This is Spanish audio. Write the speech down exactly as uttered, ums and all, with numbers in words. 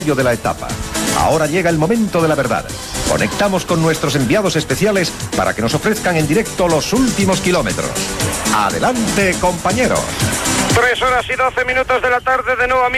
de la etapa. Ahora llega el momento de la verdad. Conectamos con nuestros enviados especiales para que nos ofrezcan en directo los últimos kilómetros. Adelante, compañeros. Tres horas y doce minutos de la tarde, de nuevo, amigos.